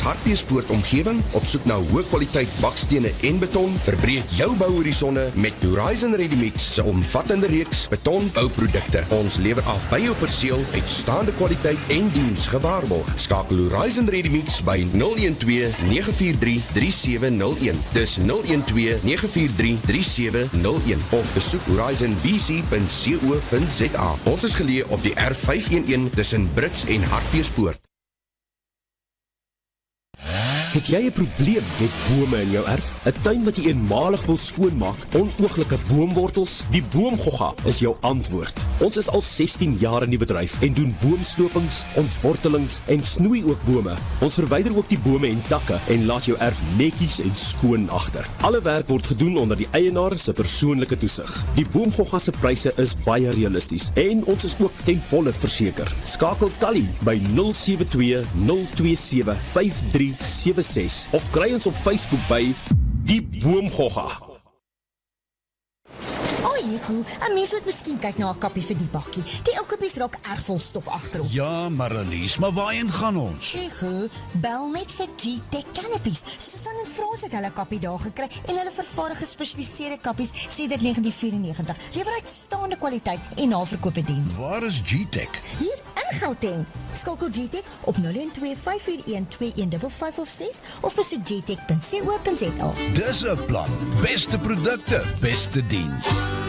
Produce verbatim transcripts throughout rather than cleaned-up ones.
Hartbeespoort omgewing, op soek na hoë kwaliteit bakstene en beton, verbreek jou bouhorisonne met Horizon Ready Mix se omvattende reeks beton bouprodukte. Ons lewer af by jou perseel, uitstaande kwaliteit en diens gewaarborg. Skakel Horizon Ready Mix by nul een twee nege vier drie drie sewe nul een. Dis nul een twee nege vier drie drie sewe nul een of besoek horizon b c punt co punt z a. Ons is geleë op die R vyf een een tussen Brits en Hartbeespoort. Het jy 'n probleem met bome in jou erf? 'n Tuin wat jy eenmalig wil skoonmaak, onooglike boomwortels? Die Boomgogga is jou antwoord. Ons is al sestien jaar in die bedryf en doen boomslopings, ontwortelings en snoei ook bome. Ons verwyder ook die bome en takke en laat jou erf netjies en skoon agter. Alle werk word gedoen onder die eienaar se persoonlike toesig. Die Boomgogga se pryse is baie realisties en ons is ook ten volle verseker. Skakel Tally by nul sewe twee nul twee sewe vyf drie sewe ses of kry ons op Facebook by Die Boomgogga. Ego, 'n mens moet miskien kyk na 'n kappie vir die bakkie. Die ou kappies raak erg vol stof agterop. Ja, maar Elise, maar waarheen gaan ons? Ego, bel net vir G-Tech Canopies. Susan en Frans het hulle kappie daar gekry en hulle vervaardig gespesialiseerde kappies sedert negentien vyf-en-negentig. Lewer uitstaande kwaliteit en naverkoop diens. Waar is G-Tech? Hier in Gauteng. Skakel G-Tech op nul een twee vyf vier een twee een vyf vyf of ses of besoek g tech punt co punt z a. Dis 'n plan. Beste produkte, beste diens.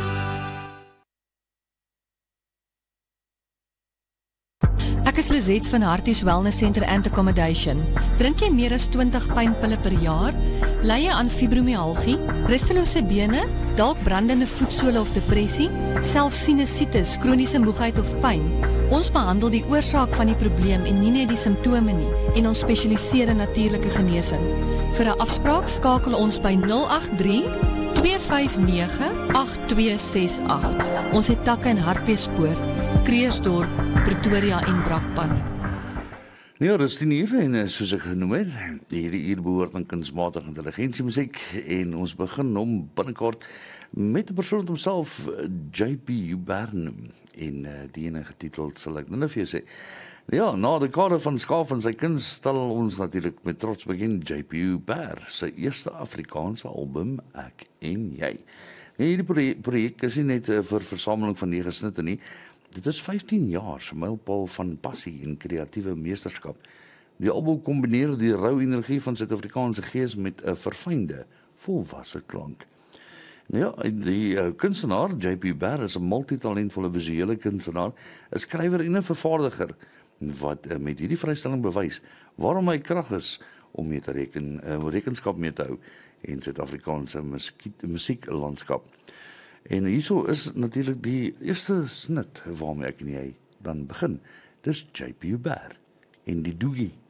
Ek is Lizette van Harties Wellness Center and Accommodation. Drink jy meer as twintig pynpille per jaar? Ly jy aan fibromyalgie, rustelose bene, dalk brandende voetsole of depressie, selfs sinusitis, kroniese moegheid of pyn? Ons behandel die oorsaak van die probleem en nie net die simptome nie, en ons spesialiseer in natuurlike genesing. Vir 'n afspraak skakel ons by nul agt drie twee vyf nege agt twee ses agt. Ons het takke in Hartbeespoort, Kreersdorp, Pretoria en Brakpan. Ja, dis tien uur en soos ek genoem het, hierdie uur behoort aan kunsmatige intelligensie musiek en ons begin om binnekort met 'n persoon homself, J P Ubarn, en uh, die ene getiteld sal ek nou vir jou sê. Ja, na die kade van Skaaf en sy kuns stel ons natuurlik met trots begin J P Ubarn, sy eerste Afrikaanse album Ek en Jy. En hierdie projek is nie net uh, vir versameling van nege snitte nie. Dit is vyftien jaar se mylpaal van passie en kreatiewe meesterskap. Die album kombineer die rou energie van Suid-Afrikaanse gees met 'n verfynde, volwasse klank. Nou ja, die uh, kunstenaar J P Ubarn is 'n multitalentvolle visuele kunstenaar, 'n skrywer en 'n vervaardiger wat uh, met hierdie vrystelling bewys waarom hy krag is om mee te reken, uh, rekenskap mee te hou en Suid-Afrikaanse musieklandskap. En hierso is natuurlik die eerste snit waarmee ek en jy dan begin. Dis J P Ubarn en die Doogie.